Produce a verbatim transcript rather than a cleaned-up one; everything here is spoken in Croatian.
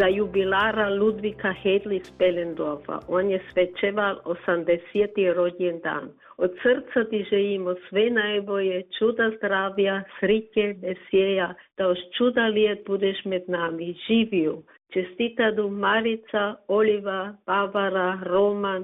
za jubilara Ludvika Hedli iz Pelendorfa. On je svečeval osemdeseti rođendan. Od srca ti želimo sve najbolje, čuda zdravja, sritje, vesjelja, da už čuda lijet budeš med nami. Živiju! Čestitaju Marica, Oliva, Barbara, Roman,